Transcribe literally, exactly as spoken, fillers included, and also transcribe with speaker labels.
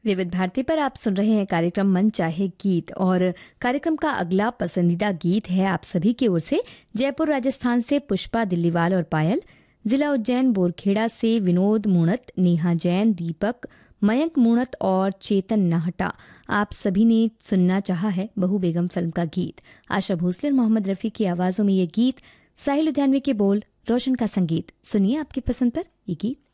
Speaker 1: विविध भारती पर आप सुन रहे हैं कार्यक्रम मन चाहे गीत, और कार्यक्रम का अगला पसंदीदा गीत है आप सभी की ओर से जयपुर राजस्थान से पुष्पा दिल्लीवाल और पायल, जिला उज्जैन बोरखेड़ा से विनोद मूणत, नेहा जैन, दीपक, मयंक मूणत और चेतन नाहटा। आप सभी ने सुनना चाहा है बहू बेगम फिल्म का गीत। आशा भोसले और मोहम्मद रफ़ी की आवाज़ों में ये गीत, साहिल लुधियानवी के बोल, रोशन का संगीत। सुनिए आपकी पसंद पर ये गीत।